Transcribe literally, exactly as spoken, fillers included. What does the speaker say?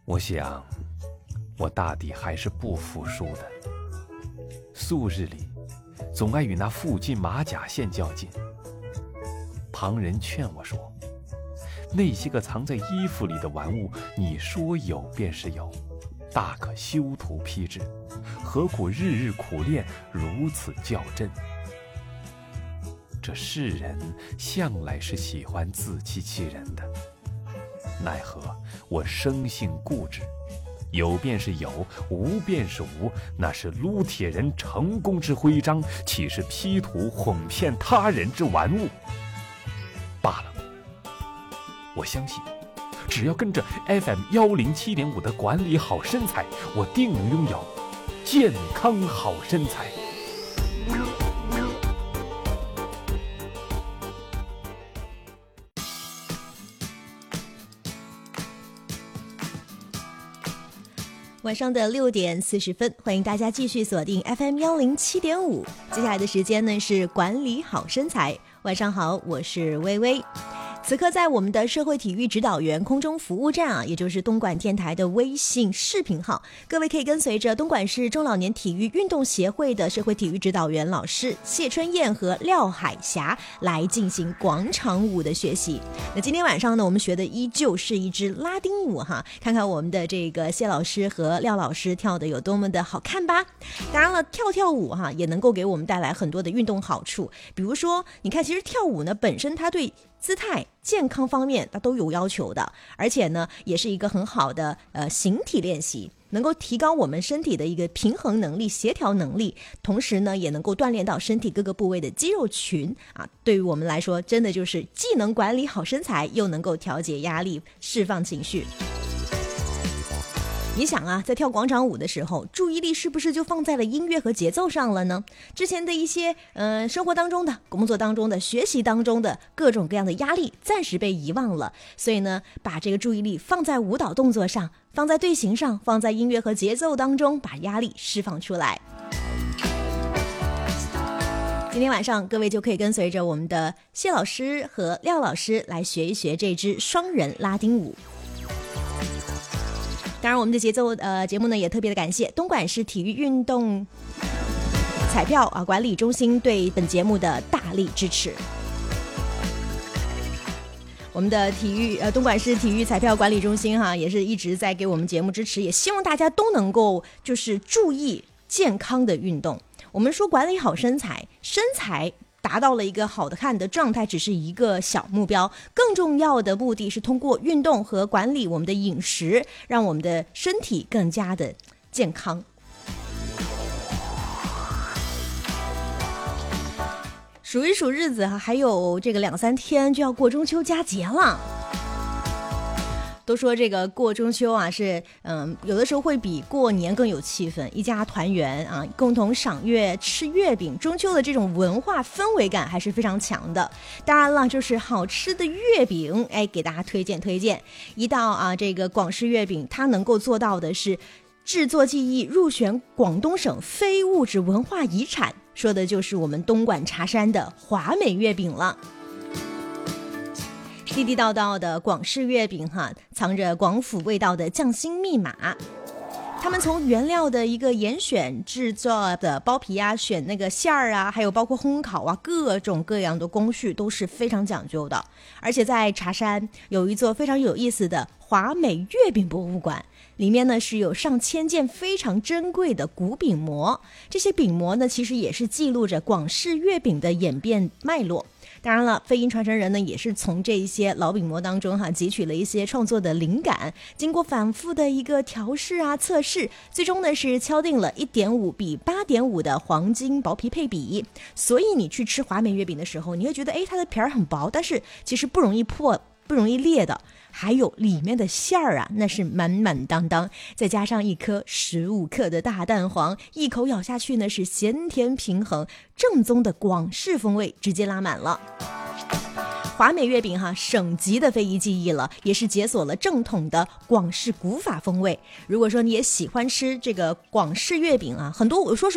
我想我大抵还是不服输的。素日里总爱与那附近马甲线较劲，旁人劝我说，那些个藏在衣服里的玩物，你说有便是有，大可修图批制，何苦日日苦练，如此较真？这世人向来是喜欢自欺欺人的，奈何我生性固执，有便是有，无便是无，那是撸铁人成功之徽章，岂是 P 图哄骗他人之玩物罢了。我相信只要跟着 F M 一零七点五 的管理好身材，我定能拥有健康好身材。 晚上的六点四十分，欢迎大家继续锁定 F M 一零七点五。接下来的时间呢是管理好身材。晚上好，我是微微。此刻在我们的社会体育指导员空中服务站啊，也就是东莞电台的微信视频号，各位可以跟随着东莞市中老年体育运动协会的社会体育指导员老师谢春燕和廖海霞来进行广场舞的学习。那今天晚上呢，我们学的依旧是一支拉丁舞哈，看看我们的这个谢老师和廖老师跳的有多么的好看吧。当然了，跳跳舞哈也能够给我们带来很多的运动好处，比如说你看，其实跳舞呢本身它对姿态健康方面它都有要求的，而且呢也是一个很好的呃形体练习，能够提高我们身体的一个平衡能力、协调能力，同时呢也能够锻炼到身体各个部位的肌肉群啊。对于我们来说，真的就是既能管理好身材，又能够调节压力、释放情绪。你想啊，在跳广场舞的时候，注意力是不是就放在了音乐和节奏上了呢？之前的一些呃生活当中的、工作当中的、学习当中的各种各样的压力暂时被遗忘了，所以呢把这个注意力放在舞蹈动作上，放在队形上，放在音乐和节奏当中，把压力释放出来。今天晚上各位就可以跟随着我们的谢老师和廖老师来学一学这支双人拉丁舞。当然我们的节奏呃节目呢也特别的感谢东莞市体育运动彩票啊管理中心对本节目的大力支持。我们的体育呃东莞市体育彩票管理中心哈也是一直在给我们节目支持，也希望大家都能够就是注意健康的运动。我们说管理好身材，身材达到了一个好的看的状态只是一个小目标，更重要的目的是通过运动和管理我们的饮食，让我们的身体更加的健康。数一数日子还有这个两三天就要过中秋佳节了。都说这个过中秋啊是嗯，有的时候会比过年更有气氛，一家团圆啊，共同赏月吃月饼，中秋的这种文化氛围感还是非常强的。当然了，就是好吃的月饼，哎，给大家推荐推荐一道啊，这个广式月饼，它能够做到的是制作技艺入选广东省非物质文化遗产，说的就是我们东莞茶山的华美月饼了。地地道道的广式月饼哈，藏着广府味道的匠心密码。他们从原料的一个严选制作的包皮啊，选那个馅儿啊，还有包括烘烤啊，各种各样的工序都是非常讲究的。而且在茶山有一座非常有意思的华美月饼博物馆，里面呢是有上千件非常珍贵的古饼模，这些饼模呢其实也是记录着广式月饼的演变脉络。当然了，飞鹰传承人呢也是从这一些老饼模当中哈汲取了一些创作的灵感，经过反复的一个调试啊测试，最终呢是敲定了 一点五比八点五 的黄金薄皮配比。所以你去吃华美月饼的时候，你会觉得哎它的皮儿很薄，但是其实不容易破，不容易裂的。还有里面的馅儿啊，那是满满当当，再加上一颗十五克的大蛋黄，一口咬下去呢是咸甜平衡，正宗的广式风味直接拉满了。华美月饼哈，省级的非遗技艺了，也是解锁了正统的广式古法风味。如果说你也喜欢吃这个广式月饼啊，很多我说实